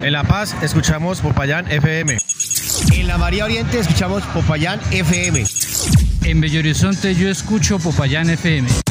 En La Paz escuchamos Popayán FM. En la María Oriente escuchamos Popayán FM. En Bello Horizonte yo escucho Popayán FM.